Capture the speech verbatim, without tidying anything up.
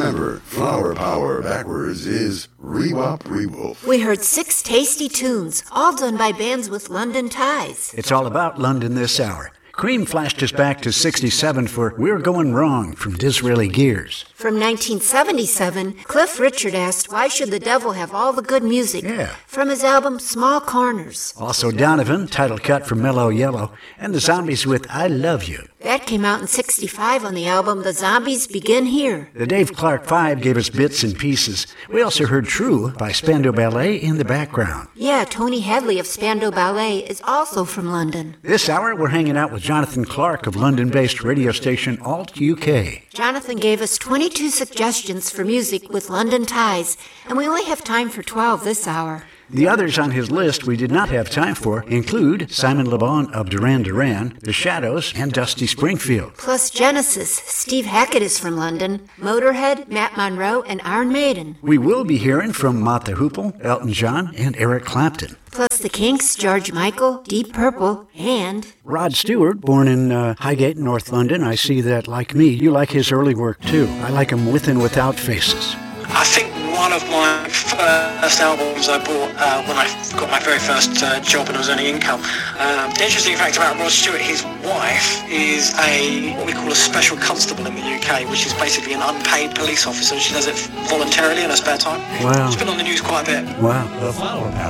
remember, flower power backwards is Rewop Rewolf. We heard six tasty tunes, all done by bands with London ties. It's all about London this hour. Cream flashed us back to sixty-seven for We're Going Wrong from Disraeli Gears. From nineteen seventy-seven, Cliff Richard asked, why should the devil have all the good music? Yeah. From his album Small Corners. Also Donovan, title cut from Mellow Yellow, and the Zombies with I Love You. That came out in sixty-five on the album The Zombies Begin Here. The Dave Clark Five gave us bits and pieces. We also heard True by Spandau Ballet in the background. Yeah, Tony Hadley of Spandau Ballet is also from London. This hour, we're hanging out with Jonathan Clark of London-based radio station Alt U K. Jonathan gave us twenty-two suggestions for music with London ties, and we only have time for twelve this hour. The others on his list we did not have time for include Simon Le Bon of Duran Duran, The Shadows, and Dusty Springfield. Plus Genesis, Steve Hackett is from London, Motorhead, Matt Monro, and Iron Maiden. We will be hearing from Mott the Hoople, Elton John, and Eric Clapton. Plus the Kinks, George Michael, Deep Purple, and Rod Stewart, born in uh, Highgate, North London. I see that, like me, you like his early work too. I like him with and without faces. I think one of my first albums I bought uh, when I got my very first uh, job and I was earning income. Um, the interesting fact about Rod Stewart, his wife is a what we call a special constable in the U K, which is basically an unpaid police officer. She does it voluntarily in her spare time. Wow. It's been on the news quite a bit. Wow. The Flower Power